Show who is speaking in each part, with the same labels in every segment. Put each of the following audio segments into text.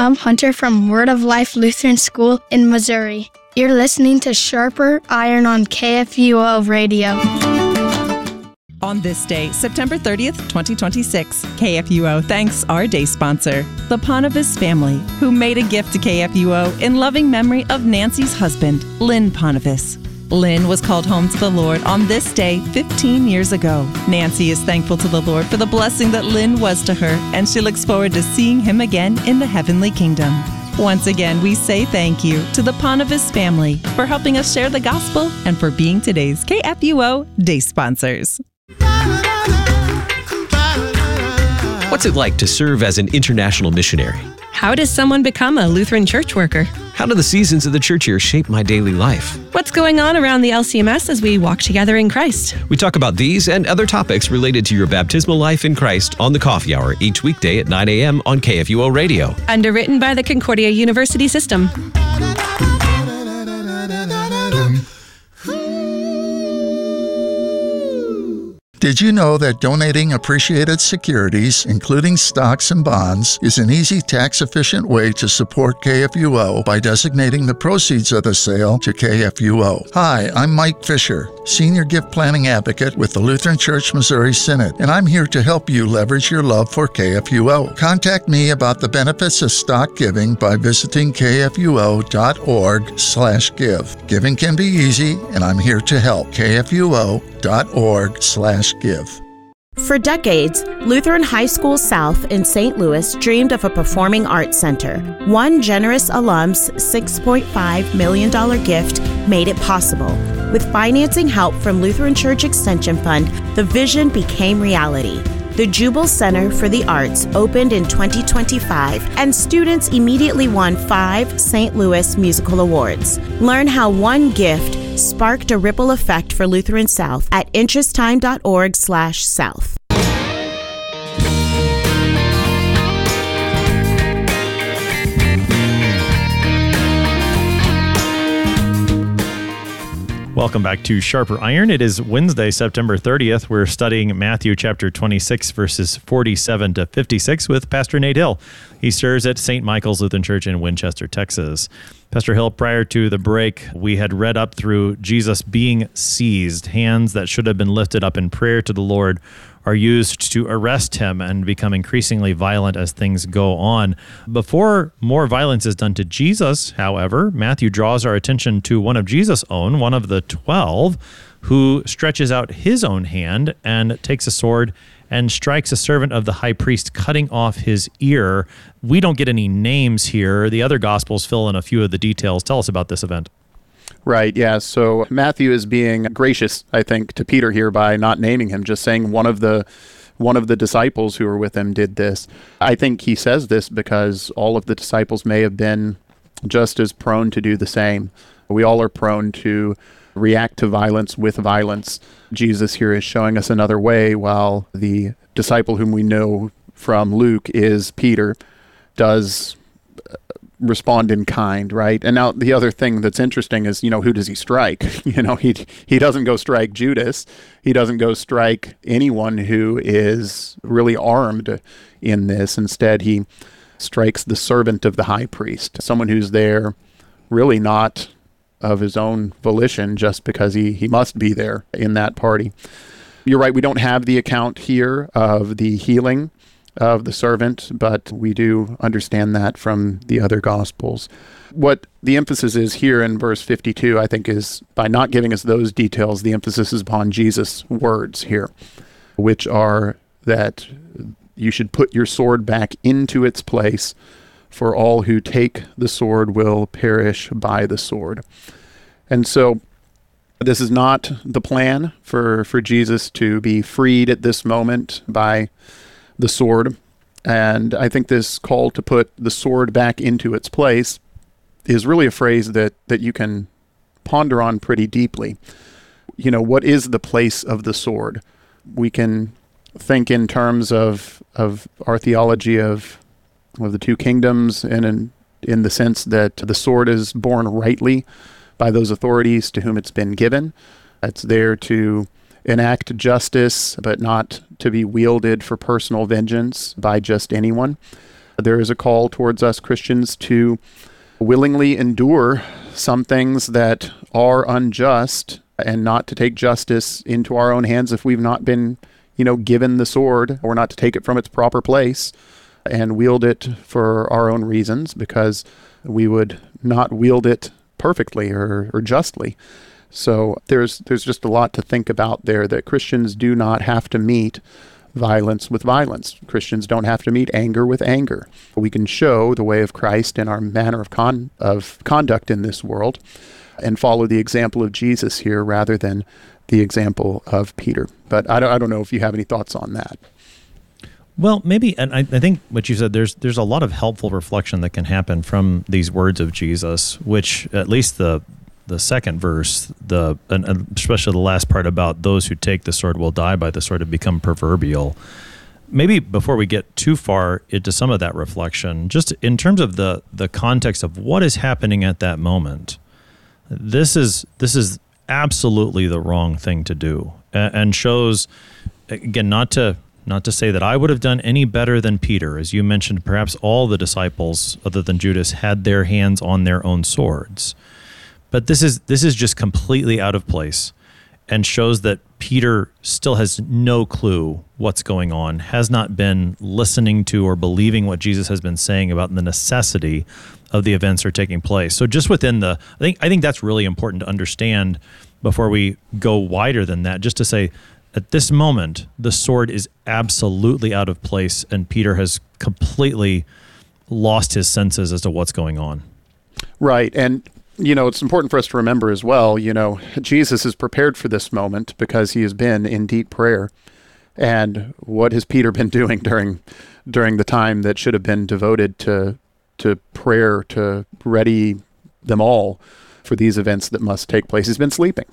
Speaker 1: I'm Hunter from Word of Life Lutheran School in Missouri. You're listening to Sharper Iron on KFUO Radio.
Speaker 2: On this day, September 30th, 2026, KFUO thanks our day sponsor, the Ponovis family, who made a gift to KFUO in loving memory of Nancy's husband, Lynn Ponovis. Lynn was called home to the Lord on this day 15 years ago. Nancy is thankful to the Lord for the blessing that Lynn was to her, and she looks forward to seeing him again in the heavenly kingdom. Once again, we say thank you to the Ponovis family for helping us share the gospel and for being today's KFUO day sponsors.
Speaker 3: What's it like to serve as an international missionary?
Speaker 4: How does someone become a Lutheran church worker?
Speaker 3: How do the seasons of the church year shape my daily life?
Speaker 4: What's going on around the LCMS as we walk together in Christ?
Speaker 3: We talk about these and other topics related to your baptismal life in Christ on the Coffee Hour each weekday at 9 a.m. on KFUO Radio.
Speaker 4: Underwritten by the Concordia University System.
Speaker 5: Did you know that donating appreciated securities, including stocks and bonds, is an easy, tax-efficient way to support KFUO by designating the proceeds of the sale to KFUO? Hi, I'm Mike Fisher, Senior Gift Planning Advocate with the Lutheran Church Missouri Synod, and I'm here to help you leverage your love for KFUO. Contact me about the benefits of stock giving by visiting kfuo.org/give. Giving can be easy, and I'm here to help. kfuo.org/give.
Speaker 6: For decades, Lutheran High School South in St. Louis dreamed of a performing arts center. One generous alum's $6.5 million gift made it possible. With financing help from Lutheran Church Extension Fund, the vision became reality. The Jubal Center for the Arts opened in 2025, and students immediately won 5 St. Louis Musical Awards. Learn how one gift sparked a ripple effect for Lutheran South at interesttime.org/south.
Speaker 7: Welcome back to Sharper Iron. It is Wednesday, September 30th. We're studying Matthew chapter 26, verses 47 to 56 with Pastor Nate Hill. He serves at St. Michael's Lutheran Church in Winchester, Texas. Pastor Hill, prior to the break, we had read up through Jesus being seized. Hands that should have been lifted up in prayer to the Lord are used to arrest him and become increasingly violent as things go on. Before more violence is done to Jesus, however, Matthew draws our attention to one of Jesus' own, one of the 12, who stretches out his own hand and takes a sword and strikes a servant of the high priest, cutting off his ear. We don't get any names here. The other Gospels fill in a few of the details. Tell us about this event.
Speaker 8: Right, yeah. So Matthew is being gracious, I think, to Peter here by not naming him, just saying one of the disciples who were with him did this. I think he says this because all of the disciples may have been just as prone to do the same. We all are prone to react to violence with violence. Jesus here is showing us another way, while the disciple whom we know from Luke is Peter, does respond in kind, right? And now the other thing that's interesting is, who does he strike? He doesn't go strike Judas. He doesn't go strike anyone who is really armed in this. Instead, he strikes the servant of the high priest, someone who's there really not of his own volition, just because he must be there in that party. You're right, we don't have the account here of the healing of the servant, but we do understand that from the other Gospels. What the emphasis is here in verse 52, I think, is by not giving us those details, the emphasis is upon Jesus' words here, which are that you should put your sword back into its place, for all who take the sword will perish by the sword. And so this is not the plan for Jesus to be freed at this moment by the sword. And I think this call to put the sword back into its place is really a phrase that you can ponder on pretty deeply. What is the place of the sword? We can think in terms of our theology of the two kingdoms, and in the sense that the sword is borne rightly by those authorities to whom it's been given. It's there to enact justice, but not to be wielded for personal vengeance by just anyone. There is a call towards us Christians to willingly endure some things that are unjust and not to take justice into our own hands if we've not been, given the sword, or not to take it from its proper place and wield it for our own reasons, because we would not wield it perfectly or justly. So there's just a lot to think about there, that Christians do not have to meet violence with violence. Christians don't have to meet anger with anger. We can show the way of Christ in our manner of conduct in this world and follow the example of Jesus here rather than the example of Peter. But I don't know if you have any thoughts on that.
Speaker 7: Well, maybe, and I think what you said, there's a lot of helpful reflection that can happen from these words of Jesus, which at least the second verse, and especially the last part about those who take the sword will die by the sword, have become proverbial. Maybe before we get too far into some of that reflection, just in terms of the context of what is happening at that moment, this is absolutely the wrong thing to do, and shows, again, not to say that I would have done any better than Peter. As you mentioned, perhaps all the disciples, other than Judas, had their hands on their own swords. But this is just completely out of place, and shows that Peter still has no clue what's going on, has not been listening to or believing what Jesus has been saying about the necessity of the events that are taking place. So just within I think that's really important to understand before we go wider than that, just to say, at this moment, the sword is absolutely out of place, and Peter has completely lost his senses as to what's going on.
Speaker 8: Right, and it's important for us to remember as well, Jesus is prepared for this moment because he has been in deep prayer. And what has Peter been doing during the time that should have been devoted to prayer to ready them all for these events that must take place? He's been sleeping.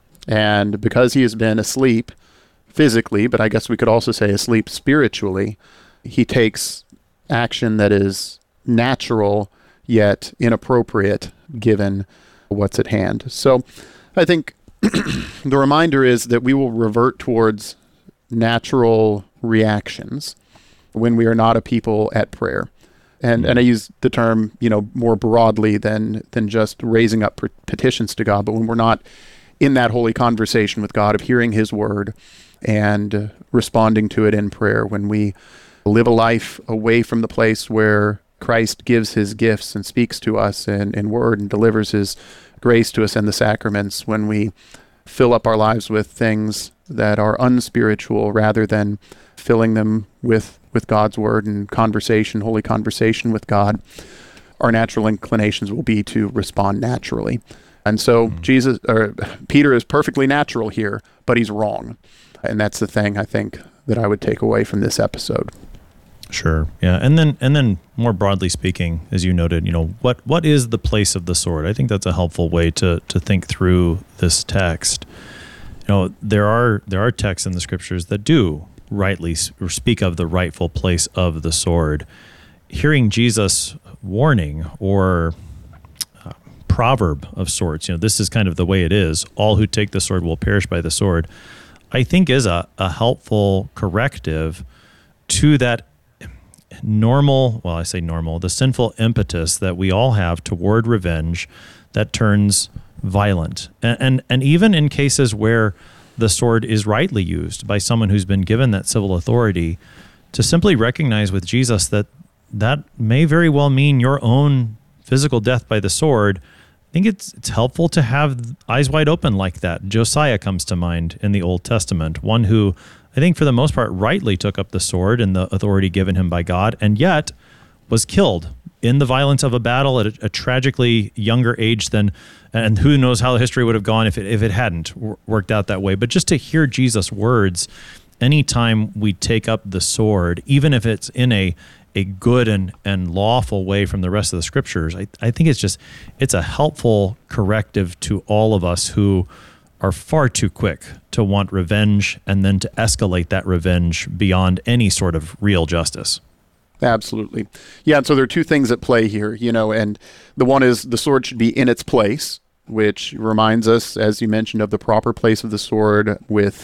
Speaker 8: And because he has been asleep physically, but I guess we could also say asleep spiritually, he takes action that is natural yet inappropriate given what's at hand. So I think the reminder is that we will revert towards natural reactions when we are not a people at prayer. And I use the term, more broadly than just raising up petitions to God, but when we're not in that holy conversation with God of hearing his word and responding to it in prayer, when we live a life away from the place where Christ gives his gifts and speaks to us in word and delivers his grace to us in the sacraments, when we fill up our lives with things that are unspiritual rather than filling them with God's word and conversation, holy conversation with God, our natural inclinations will be to respond naturally. And so Peter is perfectly natural here, but he's wrong. And that's the thing I think that I would take away from this episode.
Speaker 7: Sure. Yeah. And then more broadly speaking, as you noted, what is the place of the sword? I think that's a helpful way to think through this text. There are texts in the scriptures that do rightly speak of the rightful place of the sword. Hearing Jesus' warning or proverb of sorts, this is kind of the way it is. All who take the sword will perish by the sword, I think is a helpful corrective to that the sinful impetus that we all have toward revenge that turns violent. And even in cases where the sword is rightly used by someone who's been given that civil authority, to simply recognize with Jesus that may very well mean your own physical death by the sword. I think it's helpful to have eyes wide open like that. Josiah comes to mind in the Old Testament, one who I think for the most part rightly took up the sword and the authority given him by God, and yet was killed in the violence of a battle at a tragically younger age than, and who knows how the history would have gone if it hadn't worked out that way. But just to hear Jesus' words, anytime we take up the sword, even if it's in a good and lawful way from the rest of the scriptures, I think it's a helpful corrective to all of us who are far too quick to want revenge and then to escalate that revenge beyond any sort of real justice.
Speaker 8: Absolutely. Yeah, and so there are two things at play here, and the one is the sword should be in its place, which reminds us, as you mentioned, of the proper place of the sword with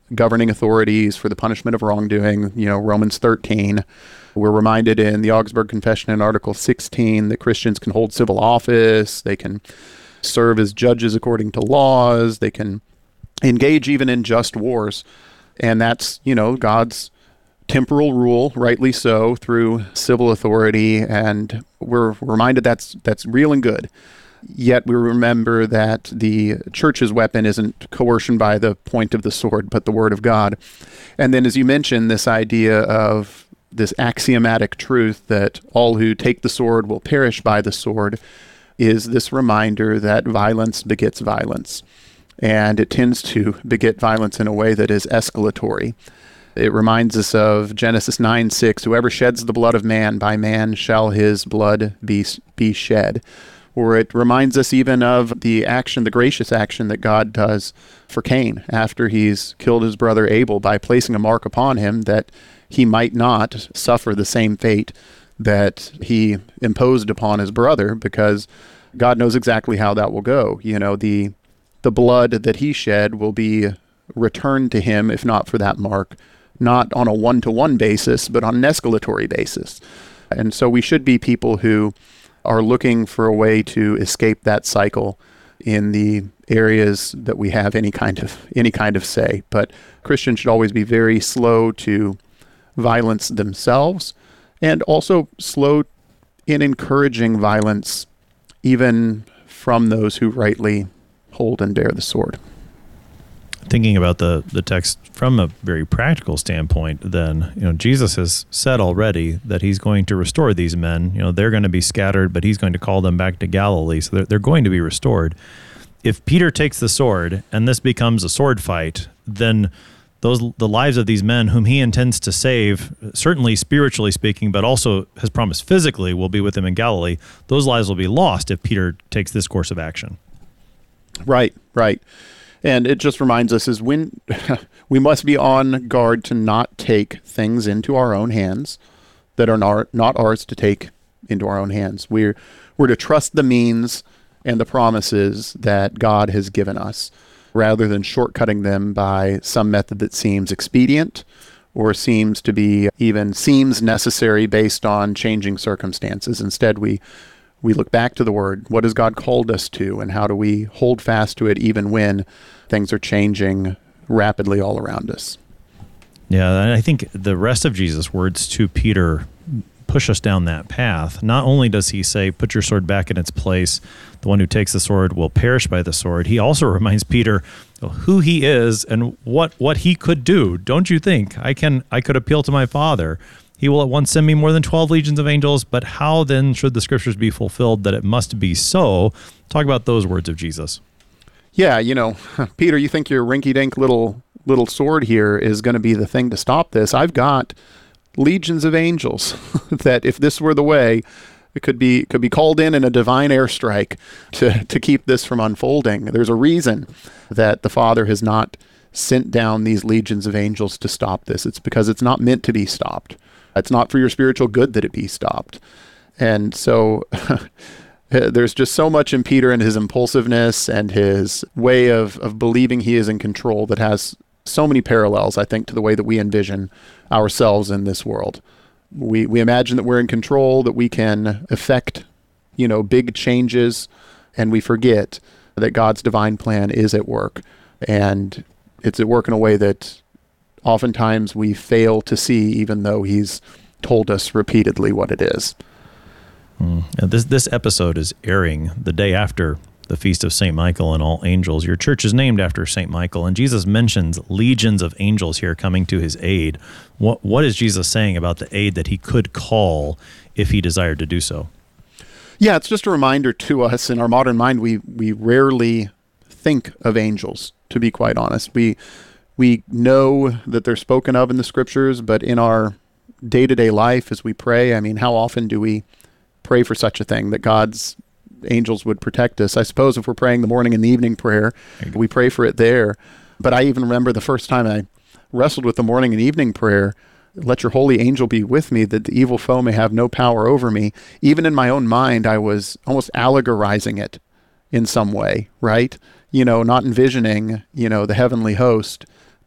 Speaker 8: governing authorities for the punishment of wrongdoing, Romans 13. We're reminded in the Augsburg Confession in Article 16 that Christians can hold civil office, they can serve as judges according to laws, they can engage even in just wars. And that's, God's temporal rule, rightly so, through civil authority, and we're reminded that's real and good. Yet we remember that the church's weapon isn't coercion by the point of the sword, but the word of God. And then, as you mentioned, this idea of this axiomatic truth that all who take the sword will perish by the sword is this reminder that violence begets violence. And it tends to beget violence in a way that is escalatory. It reminds us of Genesis 9:6, whoever sheds the blood of man, by man shall his blood be shed. Or it reminds us even of the gracious action that God does for Cain after he's killed his brother Abel by placing a mark upon him that he might not suffer the same fate that he imposed upon his brother, because God knows exactly how that will go. The blood that he shed will be returned to him, if not for that mark, not on a one-to-one basis, but on an escalatory basis. And so we should be people who are looking for a way to escape that cycle in the areas that we have any kind of say. But Christians should always be very slow to violence themselves, and also slow in encouraging violence even from those who rightly hold and bear the sword.
Speaker 7: Thinking about the text from a very practical standpoint, then, Jesus has said already that he's going to restore these men. They're going to be scattered, but he's going to call them back to Galilee. So they're going to be restored. If Peter takes the sword and this becomes a sword fight, then the lives of these men whom he intends to save, certainly spiritually speaking, but also has promised physically will be with him in Galilee, those lives will be lost if Peter takes this course of action. Right. And it just reminds us is when we must be on guard to not take things into our own hands that are not ours to take into our own hands. We're to trust the means and the promises that God has given us, rather than shortcutting them by some method that seems expedient or seems necessary based on changing circumstances. Instead, we look back to the Word. What has God called us to, and how do we hold fast to it even when things are changing rapidly all around us? Yeah, and I think the rest of Jesus' words to Peter push us down that path. Not only does he say, put your sword back in its place, the one who takes the sword will perish by the sword, he also reminds Peter who he is and what he could do. Don't you think? I could appeal to my Father. He will at once send me more than 12 legions of angels, but how then should the scriptures be fulfilled that it must be so? Talk about those words of Jesus.
Speaker 8: Yeah, Peter, you think your rinky-dink little sword here is going to be the thing to stop this. I've got legions of angels that if this were the way, it could be called in a divine airstrike to keep this from unfolding. There's a reason that the Father has not sent down these legions of angels to stop this. It's because it's not meant to be stopped. It's not for your spiritual good that it be stopped. And so there's just so much in Peter and his impulsiveness and his way of believing he is in control that has so many parallels, I think, to the way that we envision ourselves in this world. We imagine that we're in control, that we can affect, big changes, and we forget that God's divine plan is at work. And it's at work in a way that oftentimes we fail to see, even though he's told us repeatedly what it is.
Speaker 7: This episode is airing the day after the Feast of St. Michael and All Angels. Your church is named after St. Michael, and Jesus mentions legions of angels here coming to his aid. What is Jesus saying about the aid that he could call if he desired to do so?
Speaker 8: Yeah, it's just a reminder to us. In our modern mind, we rarely think of angels, to be quite honest. We know that they're spoken of in the scriptures, but in our day-to-day life as we pray, how often do we pray for such a thing, that God's angels would protect us? I suppose if we're praying the morning and the evening prayer, we pray for it there. But I even remember the first time I wrestled with the morning and evening prayer, let your holy angel be with me, that the evil foe may have no power over me. Even in my own mind, I was almost allegorizing it in some way, right? Not envisioning, the heavenly host,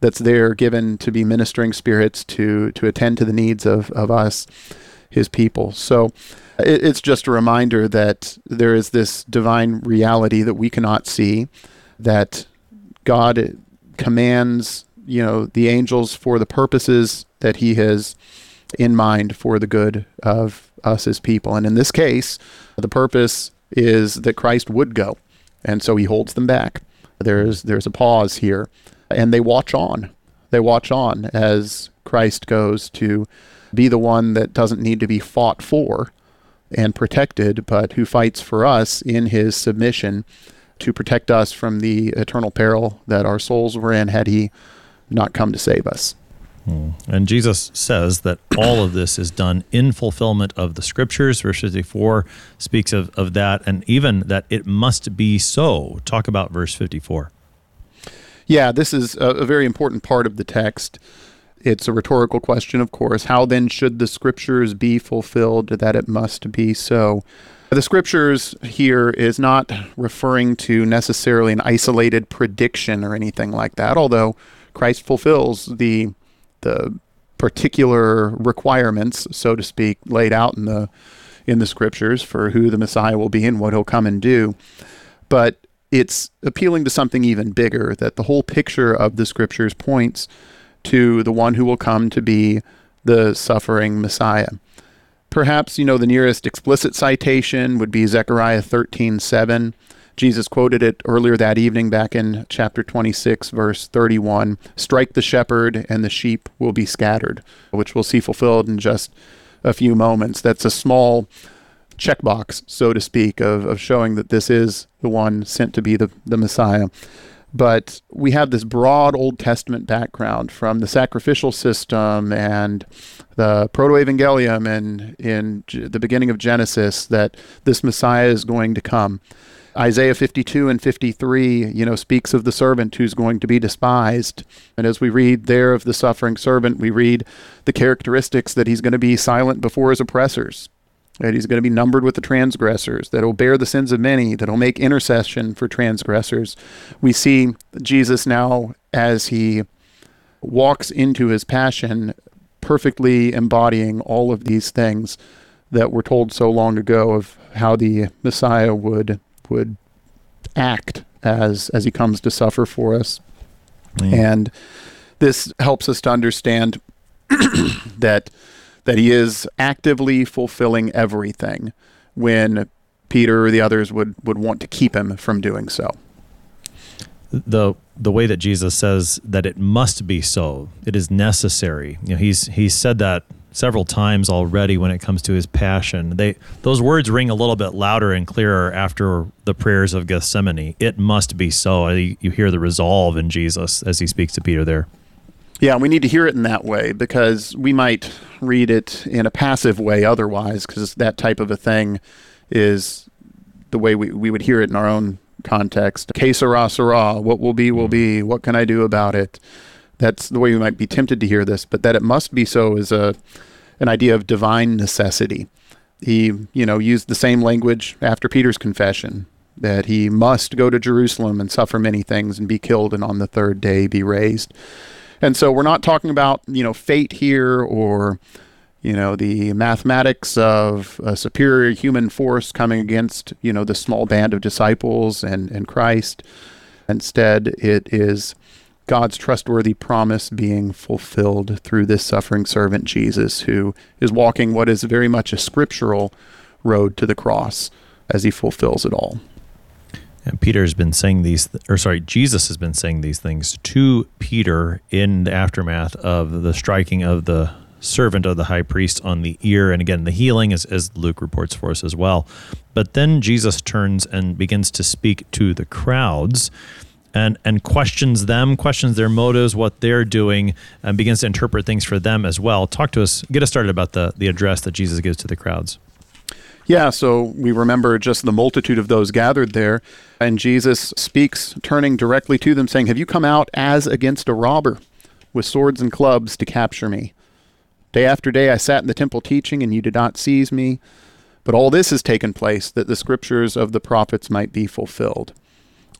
Speaker 8: that's there given to be ministering spirits to attend to the needs of us, his people. So it's just a reminder that there is this divine reality that we cannot see, that God commands, the angels for the purposes that he has in mind for the good of us as people. And in this case, the purpose is that Christ would go. And so he holds them back. There's a pause here. And they watch on. They watch on as Christ goes to be the one that doesn't need to be fought for and protected, but who fights for us in his submission to protect us from the eternal peril that our souls were in had he not come to save us.
Speaker 7: And Jesus says that all of this is done in fulfillment of the Scriptures. Verse 54 speaks of that, and even that it must be so. Talk about verse 54.
Speaker 8: Yeah, this is a very important part of the text. It's a rhetorical question, of course. How then should the Scriptures be fulfilled that it must be so? The Scriptures here is not referring to necessarily an isolated prediction or anything like that, although Christ fulfills the particular requirements, so to speak, laid out in the Scriptures for who the Messiah will be and what he'll come and do. But it's appealing to something even bigger, that the whole picture of the Scriptures points to the one who will come to be the suffering Messiah. Perhaps, the nearest explicit citation would be Zechariah 13:7. Jesus quoted it earlier that evening back in chapter 26, verse 31. "Strike the shepherd and the sheep will be scattered," which we'll see fulfilled in just a few moments. That's a small checkbox, so to speak, of showing that this is the one sent to be the Messiah. But we have this broad Old Testament background from the sacrificial system and the proto-evangelium and in the beginning of Genesis that this Messiah is going to come. Isaiah 52 and 53, speaks of the servant who's going to be despised. And as we read there of the suffering servant, we read the characteristics that he's going to be silent before his oppressors, that he's going to be numbered with the transgressors, that he'll bear the sins of many, that he'll make intercession for transgressors. We see Jesus now, as he walks into his passion, perfectly embodying all of these things that were told so long ago of how the Messiah would act as he comes to suffer for us. And this helps us to understand that he is actively fulfilling everything when Peter or the others would want to keep him from doing so.
Speaker 7: The way that Jesus says that it must be so, it is necessary. He's said that several times already when it comes to his passion. Those words ring a little bit louder and clearer after the prayers of Gethsemane. It must be so. You hear the resolve in Jesus as he speaks to Peter there.
Speaker 8: Yeah, we need to hear it in that way because we might read it in a passive way otherwise, because that type of a thing is the way we would hear it in our own context. Que sera, sera. What will be, will be. What can I do about it? That's the way we might be tempted to hear this, but that it must be so is an idea of divine necessity. He, used the same language after Peter's confession, that he must go to Jerusalem and suffer many things and be killed and on the third day be raised. And so we're not talking about, fate here or, the mathematics of a superior human force coming against, the small band of disciples and Christ. Instead, it is God's trustworthy promise being fulfilled through this suffering servant Jesus, who is walking what is very much a scriptural road to the cross as he fulfills it all.
Speaker 7: And Jesus has been saying these things to Peter in the aftermath of the striking of the servant of the high priest on the ear, and again, the healing, as Luke reports for us as well. But then Jesus turns and begins to speak to the crowds and questions their motives, what they're doing, and begins to interpret things for them as well. Talk to us, get us started about the address that Jesus gives to the crowds.
Speaker 8: Yeah, so we remember just the multitude of those gathered there, and Jesus speaks, turning directly to them, saying, "Have you come out as against a robber, with swords and clubs to capture me? Day after day I sat in the temple teaching, and you did not seize me. But all this has taken place, that the scriptures of the prophets might be fulfilled."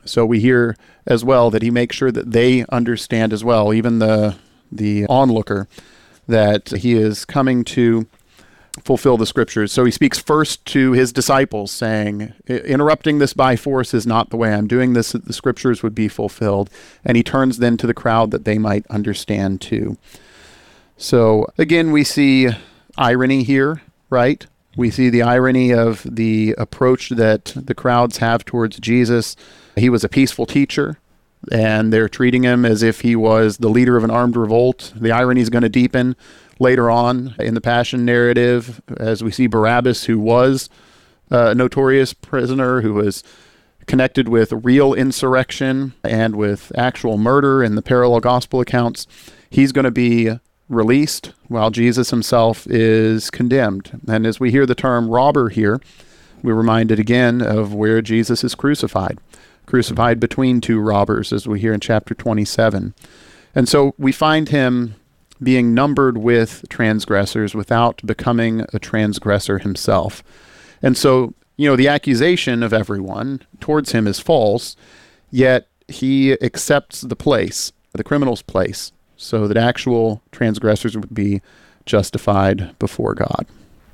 Speaker 8: So we hear as well that he makes sure that they understand as well, even the onlooker, that he is coming to fulfill the scriptures. So he speaks first to his disciples, saying, interrupting this by force is not the way. I'm doing this that the scriptures would be fulfilled. And he turns then to the crowd that they might understand too. So again, we see irony here, right? We see the irony of the approach that the crowds have towards Jesus. He was a peaceful teacher, and they're treating him as if he was the leader of an armed revolt. The irony is going to deepen later on in the Passion narrative, as we see Barabbas, who was a notorious prisoner, who was connected with real insurrection and with actual murder in the parallel gospel accounts. He's going to be released while Jesus himself is condemned. And as we hear the term robber here, we're reminded again of where Jesus is crucified between two robbers, as we hear in chapter 27. And so we find him being numbered with transgressors without becoming a transgressor himself. And so, the accusation of everyone towards him is false, yet he accepts the criminal's place, so that actual transgressors would be justified before God.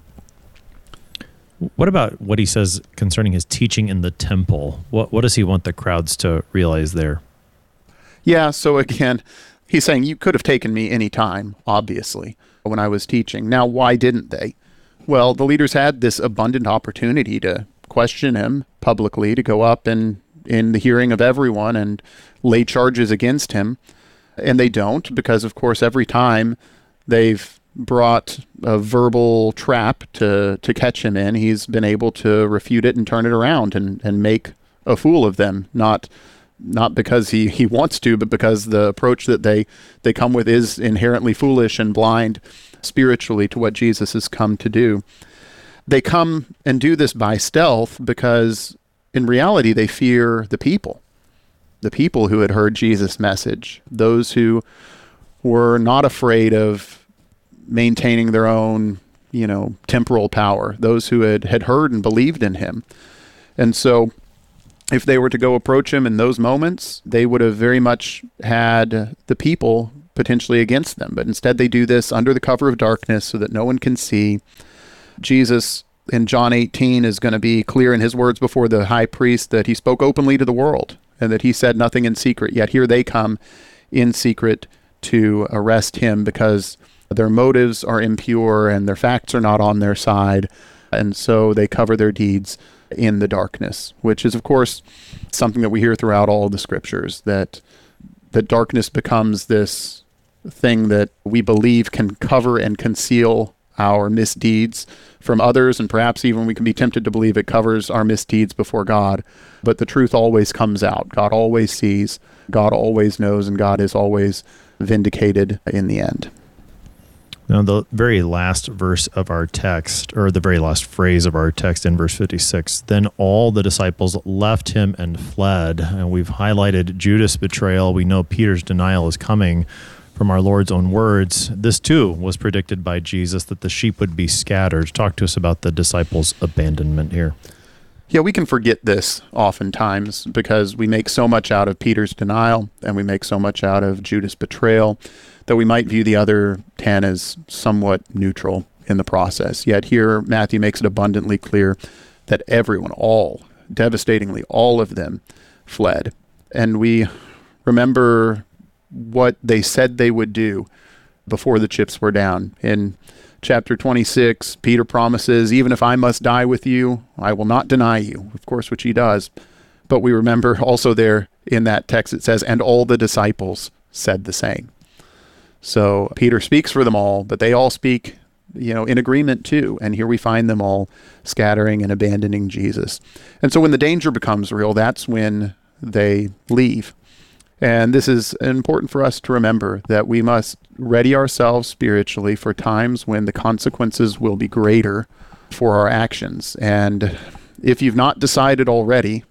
Speaker 7: What about what he says concerning his teaching in the temple? What does he want the crowds to realize there?
Speaker 8: Yeah, so again, he's saying, you could have taken me any time, obviously, when I was teaching. Now, why didn't they? Well, the leaders had this abundant opportunity to question him publicly, to go up and in the hearing of everyone and lay charges against him. And they don't, because, of course, every time they've brought a verbal trap to catch him in, he's been able to refute it and turn it around and make a fool of them, not because he wants to, but because the approach that they come with is inherently foolish and blind spiritually to what Jesus has come to do. They come and do this by stealth because in reality they fear the people who had heard Jesus' message, those who were not afraid of maintaining their own, temporal power, those who had heard and believed in him. And so if they were to go approach him in those moments, they would have very much had the people potentially against them. But instead they do this under the cover of darkness so that no one can see. Jesus in John 18 is going to be clear in his words before the high priest that he spoke openly to the world and that he said nothing in secret. Yet here they come in secret to arrest him because their motives are impure and their facts are not on their side. And so they cover their deeds in the darkness, which is, of course, something that we hear throughout all of the scriptures, that darkness becomes this thing that we believe can cover and conceal our misdeeds from others, and perhaps even we can be tempted to believe it covers our misdeeds before God. But the truth always comes out. God always sees, God always knows, and God is always vindicated in the end.
Speaker 7: Now, the very last verse of our text, or the very last phrase of our text in verse 56, then all the disciples left him and fled. And we've highlighted Judas' betrayal. We know Peter's denial is coming from our Lord's own words. This too was predicted by Jesus, that the sheep would be scattered. Talk to us about the disciples' abandonment here.
Speaker 8: Yeah, we can forget this oftentimes because we make so much out of Peter's denial and we make so much out of Judas' betrayal that we might view the other 10 as somewhat neutral in the process. Yet here, Matthew makes it abundantly clear that everyone, devastatingly, all of them fled. And we remember what they said they would do before the chips were down. In chapter 26, Peter promises, even if I must die with you, I will not deny you, of course, which he does. But we remember also there in that text it says, and all the disciples said the same. So Peter speaks for them all, but they all speak, in agreement too. And here we find them all scattering and abandoning Jesus. And so when the danger becomes real, that's when they leave. And this is important for us to remember, that we must ready ourselves spiritually for times when the consequences will be greater for our actions. And if you've not decided already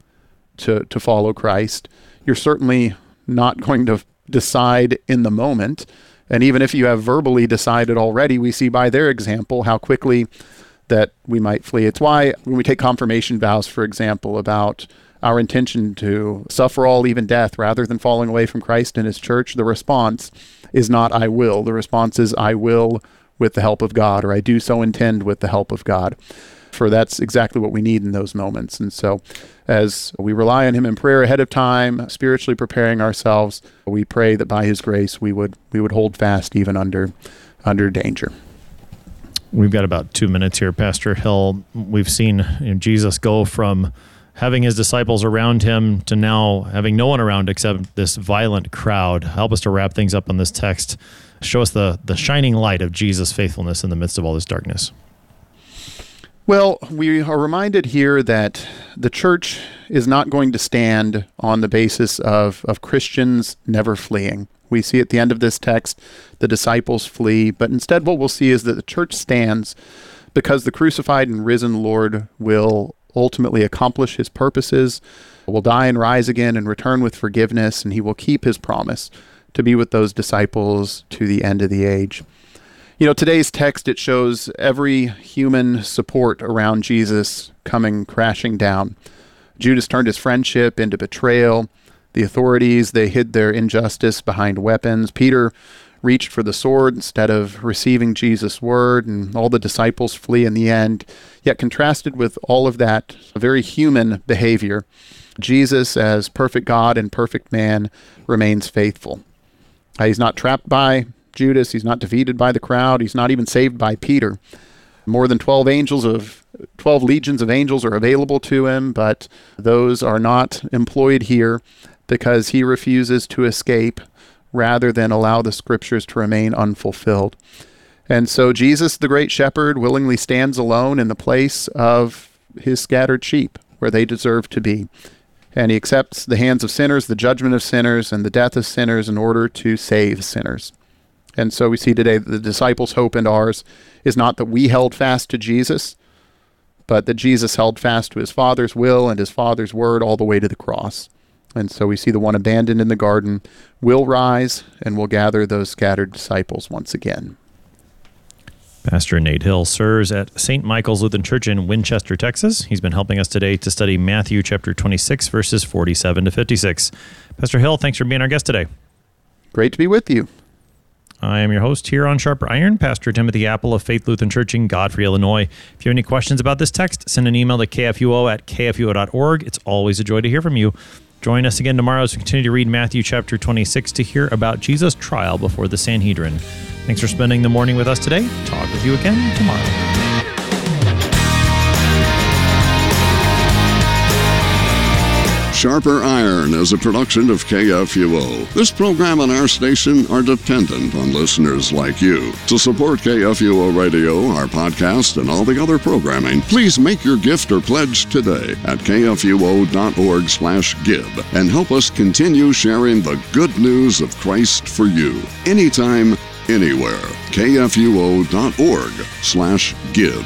Speaker 8: to follow Christ, you're certainly not going to decide in the moment. And even if you have verbally decided already, we see by their example how quickly that we might flee. It's why when we take confirmation vows, for example, about our intention to suffer all, even death, rather than falling away from Christ and his church, the response is not I will. The response is I will with the help of God, or I do so intend with the help of God. For that's exactly what we need in those moments. And so as we rely on him in prayer ahead of time, spiritually preparing ourselves, we pray that by his grace we would hold fast even under danger.
Speaker 7: We've got about 2 minutes here, Pastor Hill. We've seen Jesus go from having his disciples around him to now having no one around except this violent crowd. Help us to wrap things up on this text. Show us the shining light of Jesus' faithfulness in the midst of all this darkness.
Speaker 8: Well, we are reminded here that the church is not going to stand on the basis of Christians never fleeing. We see at the end of this text, the disciples flee, but instead what we'll see is that the church stands because the crucified and risen Lord will ultimately accomplish his purposes, will die and rise again and return with forgiveness, and he will keep his promise to be with those disciples to the end of the age. Today's text, it shows every human support around Jesus coming crashing down. Judas turned his friendship into betrayal. The authorities, they hid their injustice behind weapons. Peter reached for the sword instead of receiving Jesus' word, and all the disciples flee in the end. Yet contrasted with all of that very human behavior, Jesus, as perfect God and perfect man, remains faithful. He's not trapped by Judas. He's not defeated by the crowd. He's not even saved by Peter. More than 12 legions of angels are available to him, but those are not employed here because he refuses to escape rather than allow the scriptures to remain unfulfilled. And so Jesus, the great shepherd, willingly stands alone in the place of his scattered sheep where they deserve to be. And he accepts the hands of sinners, the judgment of sinners, and the death of sinners in order to save sinners. And so we see today that the disciples' hope and ours is not that we held fast to Jesus, but that Jesus held fast to his Father's will and his Father's word all the way to the cross. And so we see the one abandoned in the garden will rise and will gather those scattered disciples once again.
Speaker 7: Pastor Nate Hill serves at St. Michael's Lutheran Church in Winchester, Texas. He's been helping us today to study Matthew chapter 26, verses 47 to 56. Pastor Hill, thanks for being our guest today.
Speaker 8: Great to be with you.
Speaker 7: I am your host here on Sharper Iron, Pastor Timothy Apple of Faith Lutheran Church in Godfrey, Illinois. If you have any questions about this text, send an email to kfuo@kfuo.org. It's always a joy to hear from you. Join us again tomorrow as we continue to read Matthew chapter 26 to hear about Jesus' trial before the Sanhedrin. Thanks for spending the morning with us today. Talk with you again tomorrow.
Speaker 9: Sharper Iron is a production of KFUO. This program and our station are dependent on listeners like you. To support KFUO Radio, our podcast, and all the other programming, please make your gift or pledge today at kfuo.org/give and help us continue sharing the good news of Christ for you. Anytime, anywhere. kfuo.org/give.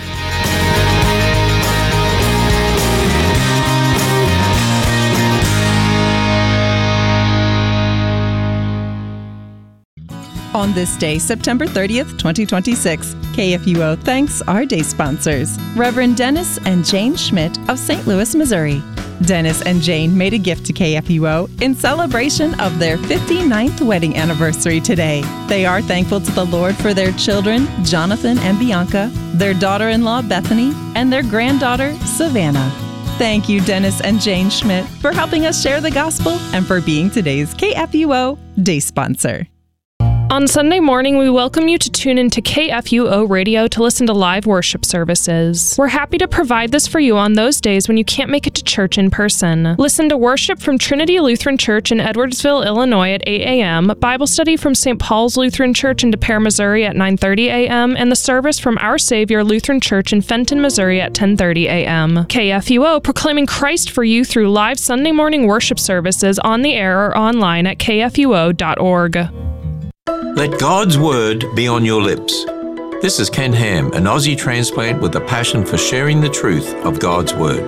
Speaker 2: On this day, September 30th, 2026, KFUO thanks our day sponsors, Reverend Dennis and Jane Schmidt of St. Louis, Missouri. Dennis and Jane made a gift to KFUO in celebration of their 59th wedding anniversary today. They are thankful to the Lord for their children, Jonathan and Bianca, their daughter-in-law, Bethany, and their granddaughter, Savannah. Thank you, Dennis and Jane Schmidt, for helping us share the gospel and for being today's KFUO day sponsor.
Speaker 10: On Sunday morning, we welcome you to tune into KFUO Radio to listen to live worship services. We're happy to provide this for you on those days when you can't make it to church in person. Listen to worship from Trinity Lutheran Church in Edwardsville, Illinois at 8 a.m., Bible study from St. Paul's Lutheran Church in Des Peres, Missouri at 9:30 a.m., and the service from Our Savior Lutheran Church in Fenton, Missouri at 10:30 a.m. KFUO, proclaiming Christ for you through live Sunday morning worship services on the air or online at kfuo.org.
Speaker 11: Let God's word be on your lips. This is Ken Ham, an Aussie transplant with a passion for sharing the truth of God's word.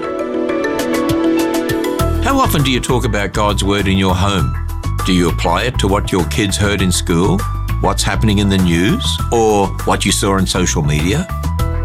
Speaker 11: How often do you talk about God's word in your home? Do you apply it to what your kids heard in school, what's happening in the news, or what you saw on social media?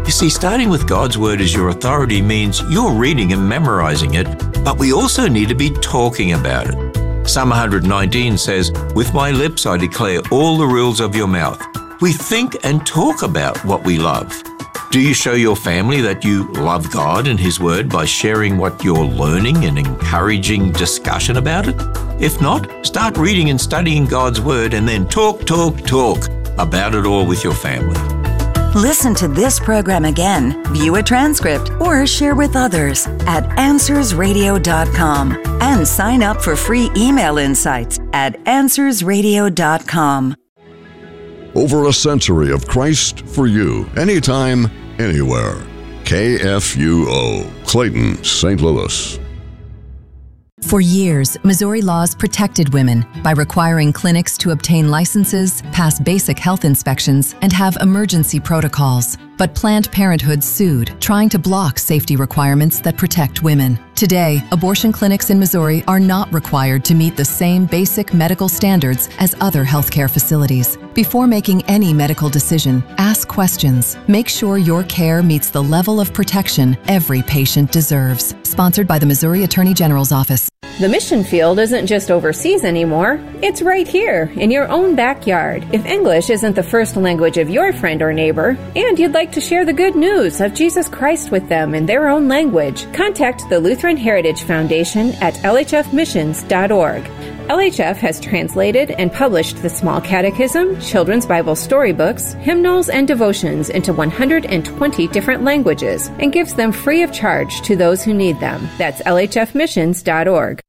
Speaker 11: You see, starting with God's Word as your authority means you're reading and memorizing it, but we also need to be talking about it. Psalm 119 says, "With my lips I declare all the rules of your mouth." We think and talk about what we love. Do you show your family that you love God and His Word by sharing what you're learning and encouraging discussion about it? If not, start reading and studying God's Word and then talk about it all with your family.
Speaker 12: Listen to this program again, view a transcript, or share with others at AnswersRadio.com and sign up for free email insights at AnswersRadio.com.
Speaker 9: Over a century of Christ for you, anytime, anywhere. KFUO, Clayton, St. Louis.
Speaker 13: For years, Missouri laws protected women by requiring clinics to obtain licenses, pass basic health inspections, and have emergency protocols. But Planned Parenthood sued, trying to block safety requirements that protect women. Today, abortion clinics in Missouri are not required to meet the same basic medical standards as other healthcare facilities. Before making any medical decision, ask questions. Make sure your care meets the level of protection every patient deserves. Sponsored by the Missouri Attorney General's Office.
Speaker 14: The mission field isn't just overseas anymore. It's right here, in your own backyard. If English isn't the first language of your friend or neighbor, and you'd like to share the good news of Jesus Christ with them in their own language, contact the Lutheran Heritage Foundation at lhfmissions.org. LHF has translated and published the Small Catechism, Children's Bible storybooks, hymnals, and devotions into 120 different languages and gives them free of charge to those who need them. That's lhfmissions.org.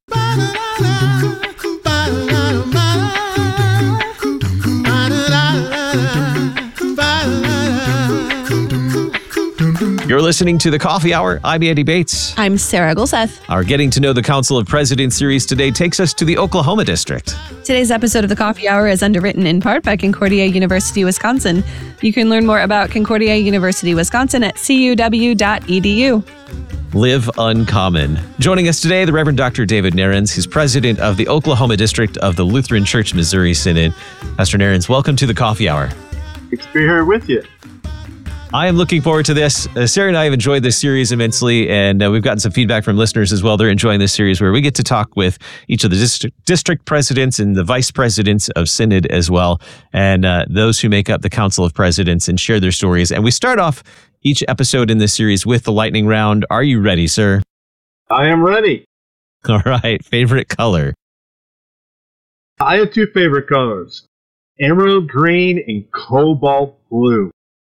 Speaker 3: You're listening to the Coffee Hour. I'm Andy Bates.
Speaker 4: I'm Sarah Gulseth.
Speaker 3: Our Getting to Know the Council of Presidents series today takes us to the Oklahoma District.
Speaker 4: Today's episode of the Coffee Hour is underwritten in part by Concordia University, Wisconsin. You can learn more about Concordia University, Wisconsin at cuw.edu.
Speaker 3: Live Uncommon. Joining us today, the Reverend Dr. David Nairns. He's president of the Oklahoma District of the Lutheran Church Missouri Synod. Pastor Nairns, welcome to the Coffee Hour.
Speaker 15: Good to be here with you.
Speaker 3: I am looking forward to this. Sarah and I have enjoyed this series immensely, and we've gotten some feedback from listeners as well. They're enjoying this series where we get to talk with each of the district presidents and the vice presidents of Synod as well, and those who make up the Council of Presidents and share their stories. And we start off each episode in this series with the lightning round. Are you ready, sir?
Speaker 15: I am ready.
Speaker 3: All right. Favorite color?
Speaker 15: I have two favorite colors, emerald green and cobalt blue.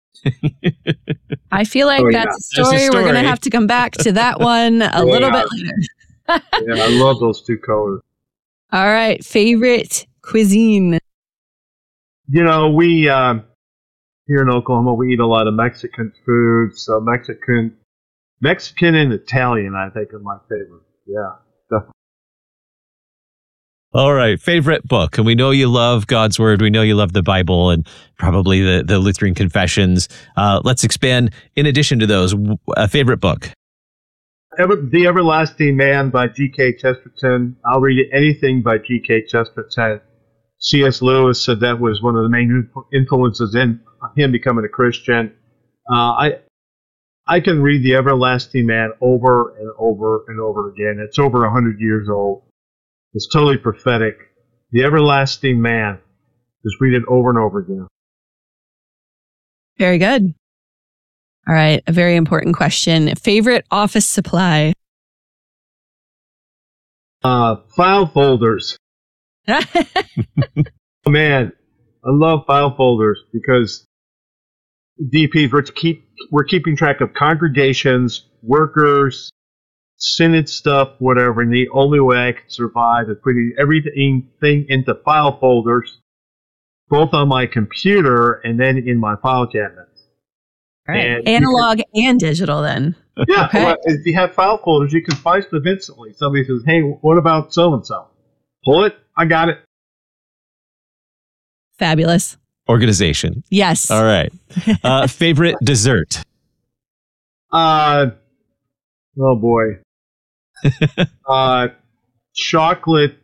Speaker 4: I feel like that's a story. We're going to have to come back to that one a little bit later.
Speaker 15: Yeah, I love those two colors.
Speaker 4: All right. Favorite cuisine?
Speaker 15: You know, we here in Oklahoma, we eat a lot of Mexican food. So Mexican and Italian, I think, are my favorite. Yeah, definitely.
Speaker 3: All right. Favorite book. And we know you love God's Word. We know you love the Bible and probably the Lutheran Confessions. Let's expand. In addition to those, a favorite book.
Speaker 15: The Everlasting Man by G.K. Chesterton. I'll read anything by G.K. Chesterton. C.S. Lewis said that was one of the main influences in him becoming a Christian. I can read The Everlasting Man over and over and over again. It's over 100 years old. It's totally prophetic. The Everlasting Man. Just read it over and over again.
Speaker 4: Very good. All right. A very important question. Favorite office supply?
Speaker 15: File folders. Man, I love file folders because DPs, we're keeping track of congregations, workers, Synod stuff, whatever, and the only way I can survive is putting everything into file folders, both on my computer and then in my file cabinets.
Speaker 4: All right. Analog and digital then.
Speaker 15: Yeah,
Speaker 4: okay.
Speaker 15: Well, if you have file folders, you can find stuff instantly. Somebody says, hey, what about so-and-so? Pull it, I got it.
Speaker 4: Fabulous.
Speaker 3: Organization.
Speaker 4: Yes.
Speaker 3: All right. Favorite dessert?
Speaker 15: Oh, boy. Chocolate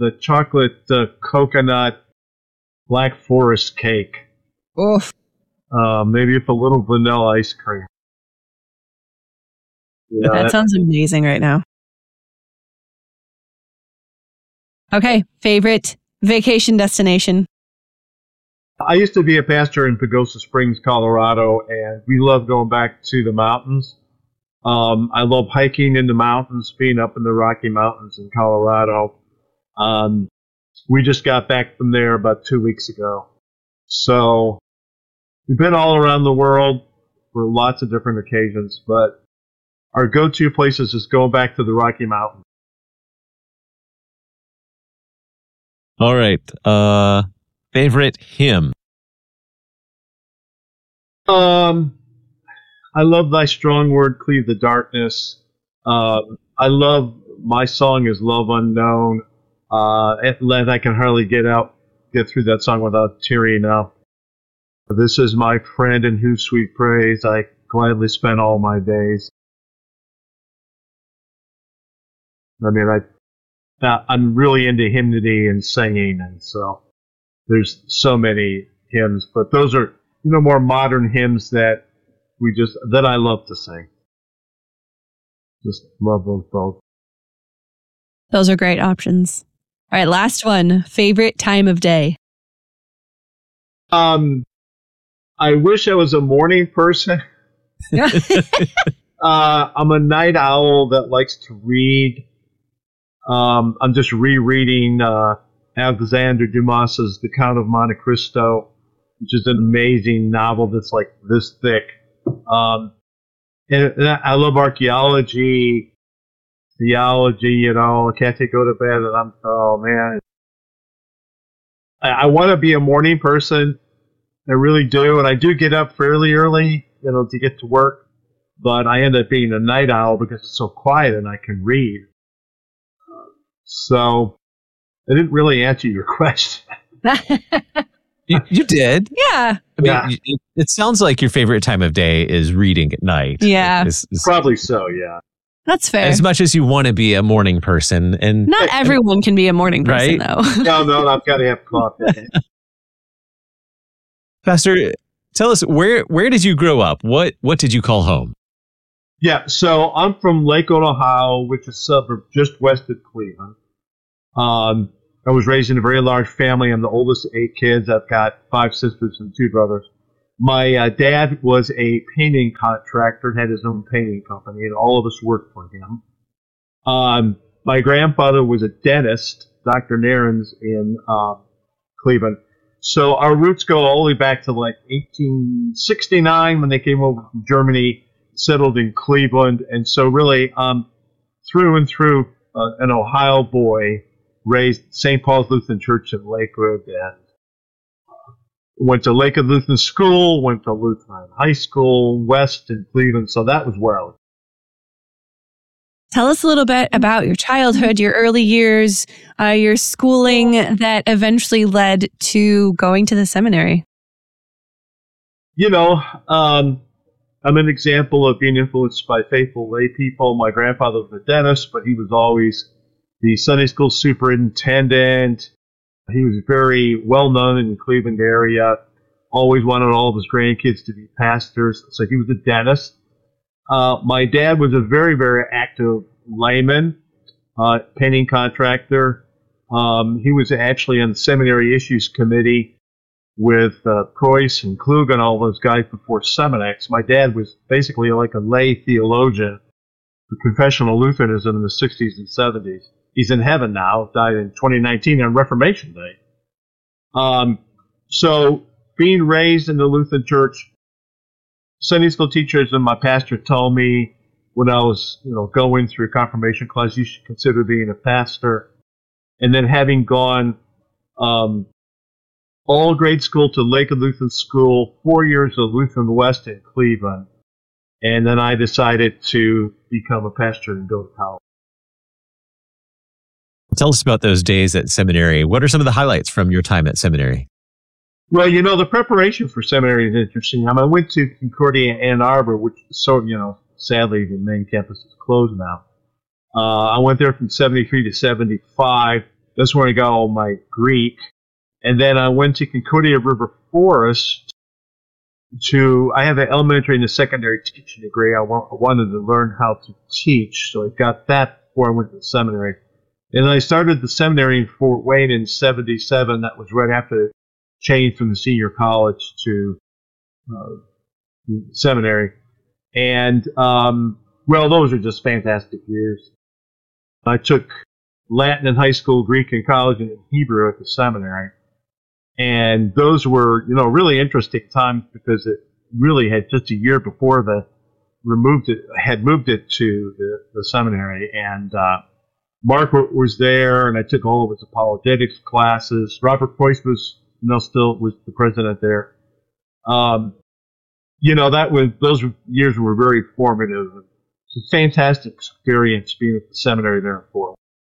Speaker 15: coconut Black Forest cake.
Speaker 4: Oof.
Speaker 15: Maybe with a little vanilla ice cream. You know,
Speaker 4: that sounds amazing right now. Okay, favorite vacation destination?
Speaker 15: I used to be a pastor in Pagosa Springs, Colorado, and we love going back to the mountains. I love hiking in the mountains, being up in the Rocky Mountains in Colorado. We just got back from there about 2 weeks ago. So we've been all around the world for lots of different occasions, but our go-to places is going back to the Rocky Mountains.
Speaker 3: All right. Favorite hymn?
Speaker 15: I love Thy Strong Word, Cleave the Darkness. I love, my song is Love Unknown. I can hardly get through that song without tearing up. This is my friend in whose sweet praise I gladly spend all my days. I mean, I'm really into hymnody and singing, and so there's so many hymns, but those are, more modern hymns that I love to sing. Just love those both.
Speaker 4: Those are great options. All right, last one. Favorite time of day?
Speaker 15: I wish I was a morning person. I'm a night owl that likes to read. I'm just rereading Alexander Dumas's The Count of Monte Cristo, which is an amazing novel that's like this thick. And I love archaeology, theology, I can't go to bed and oh man. I want to be a morning person. I really do. And I do get up fairly early, to get to work. But I end up being a night owl because it's so quiet and I can read. So I didn't really answer your question.
Speaker 3: You did.
Speaker 4: Yeah.
Speaker 3: I mean, it sounds like your favorite time of day is reading at night.
Speaker 4: Yeah.
Speaker 15: Probably so, yeah.
Speaker 4: That's fair.
Speaker 3: As much as you want to be a morning person. And
Speaker 4: not everyone can be a morning person,
Speaker 3: right?
Speaker 4: though.
Speaker 15: No, I've got to have coffee.
Speaker 3: Pastor, tell us, where did you grow up? What did you call home?
Speaker 15: Yeah, so I'm from Lakewood, Ohio, which is a suburb just west of Cleveland. I was raised in a very large family. I'm the oldest of 8 kids. I've got 5 sisters and 2 brothers. My dad was a painting contractor, had his own painting company, and all of us worked for him. My grandfather was a dentist, Dr. Nairns, in Cleveland. So our roots go all the way back to like 1869 when they came over from Germany, settled in Cleveland. And so really, through and through, an Ohio boy, raised St. Paul's Lutheran Church in Lakewood, and went to Lakewood Lutheran School, went to Lutheran High School, West in Cleveland. So that was where I was.
Speaker 4: Tell us a little bit about your childhood, your early years, your schooling that eventually led to going to the seminary.
Speaker 15: I'm an example of being influenced by faithful lay people. My grandfather was a dentist, but he was always the Sunday school superintendent. He was very well known in the Cleveland area, always wanted all of his grandkids to be pastors, so he was a dentist. My dad was a very, very active layman, painting contractor. He was actually on the seminary issues committee with Preuss and Klug and all those guys before Seminex. My dad was basically like a lay theologian for confessional Lutheranism in the 60s and 70s. He's in heaven now, died in 2019 on Reformation Day. So being raised in the Lutheran Church, Sunday school teachers and my pastor told me when I was, going through confirmation class, you should consider being a pastor. And then having gone all grade school to Lakewood Lutheran School, 4 years of Lutheran West in Cleveland, and then I decided to become a pastor and go to college.
Speaker 3: Tell us about those days at seminary. What are some of the highlights from your time at seminary?
Speaker 15: Well, the preparation for seminary is interesting. I went to Concordia Ann Arbor, which sadly the main campus is closed now. I went there from 73 to 75. That's where I got all my Greek. And then I went to Concordia River Forest I have an elementary and a secondary teaching degree. I wanted to learn how to teach, so I got that before I went to the seminary. And I started the seminary in Fort Wayne in 1977. That was right after the change from the senior college to seminary. And, well, those are just fantastic years. I took Latin in high school, Greek in college, and Hebrew at the seminary. And those were, really interesting times because it really had just a year before moved it to the seminary. And Mark was there, and I took all of his apologetics classes. Robert Preuss was, still was the president there. Those years were very formative. It's a fantastic experience being at the seminary there in Fort Wayne.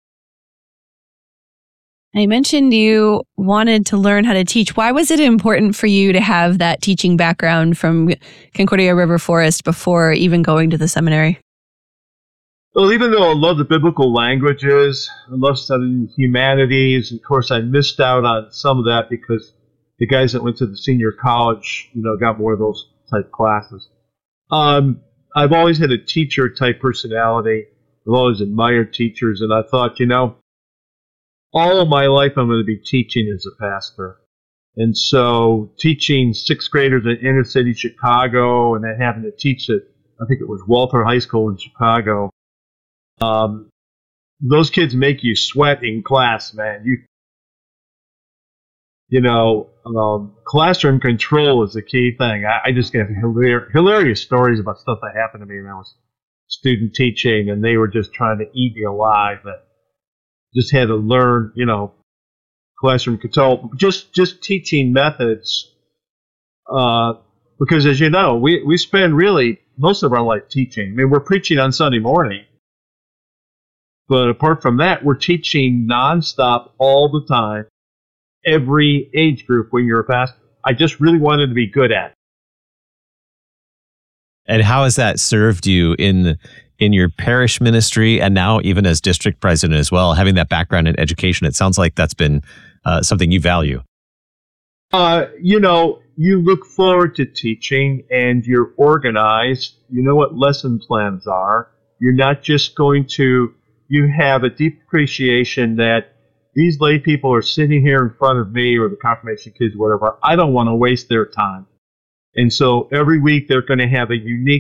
Speaker 4: I mentioned you wanted to learn how to teach. Why was it important for you to have that teaching background from Concordia River Forest before even going to the seminary?
Speaker 15: Well, even though I love the biblical languages, I love studying humanities, of course I missed out on some of that because the guys that went to the senior college, got more of those type classes. I've always had a teacher type personality. I've always admired teachers, and I thought, all of my life I'm going to be teaching as a pastor. And so teaching sixth graders in inner city Chicago and then having to teach at, I think it was Walther High School in Chicago, those kids make you sweat in class, man. Classroom control is the key thing. I just get hilarious stories about stuff that happened to me when I was student teaching, and they were just trying to eat me alive. But just had to learn, classroom control, just teaching methods, because as you know, we spend really most of our life teaching. I mean, we're preaching on Sunday morning, but apart from that, we're teaching nonstop all the time, every age group when you're a pastor. I just really wanted to be good at it.
Speaker 3: And how has that served you in your parish ministry and now even as district president as well, having that background in education? It sounds like that's been something you value.
Speaker 15: You look forward to teaching and you're organized. You know what lesson plans are. You're not just you have a deep appreciation that these lay people are sitting here in front of me or the confirmation kids, whatever. I don't want to waste their time. And so every week they're going to have a unique